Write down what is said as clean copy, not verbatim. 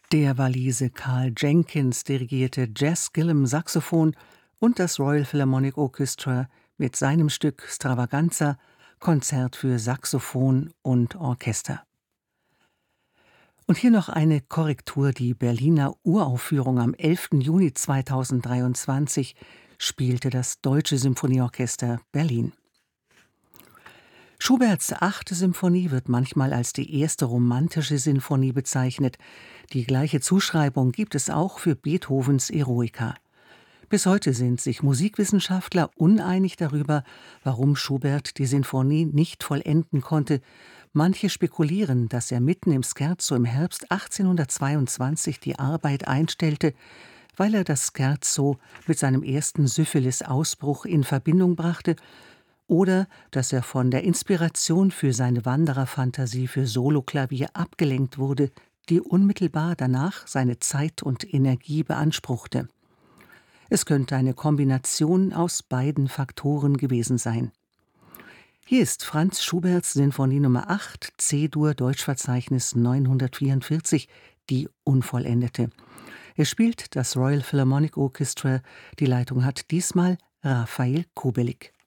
Der Walise Carl Jenkins dirigierte Jas Gillem Saxophon und das Royal Philharmonic Orchestra mit seinem Stück Stravaganza, Konzert für Saxophon und Orchester. Und hier noch eine Korrektur: Die Berliner Uraufführung am 11. Juni 2023 spielte das Deutsche Symphonieorchester Berlin. Schuberts 8. Symphonie wird manchmal als die erste romantische Sinfonie bezeichnet. Die gleiche Zuschreibung gibt es auch für Beethovens Eroica. Bis heute sind sich Musikwissenschaftler uneinig darüber, warum Schubert die Sinfonie nicht vollenden konnte. Manche spekulieren, dass er mitten im Scherzo im Herbst 1822 die Arbeit einstellte, weil er das Scherzo mit seinem ersten Syphilis-Ausbruch in Verbindung brachte, oder dass er von der Inspiration für seine Wandererfantasie für Soloklavier abgelenkt wurde, die unmittelbar danach seine Zeit und Energie beanspruchte. Es könnte eine Kombination aus beiden Faktoren gewesen sein. Hier ist Franz Schuberts Sinfonie Nummer 8, C-Dur, Deutschverzeichnis 944, die unvollendete. Es spielt das Royal Philharmonic Orchestra. Die Leitung hat diesmal Raphael Kubelik.